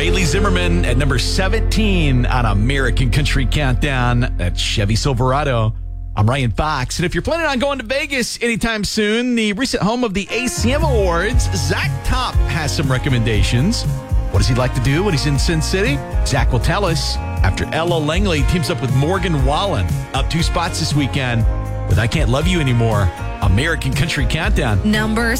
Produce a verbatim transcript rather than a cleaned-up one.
Bailey Zimmerman at number seventeen on American Country Countdown. That's Chevy Silverado. I'm Ryan Fox. And if you're planning on going to Vegas anytime soon, the recent home of the A C M Awards, Zach Top has some recommendations. What does he like to do when he's in Sin City? Zach will tell us after Ella Langley teams up with Morgan Wallen. Up two spots this weekend with I Can't Love You Anymore. American Country Countdown. Number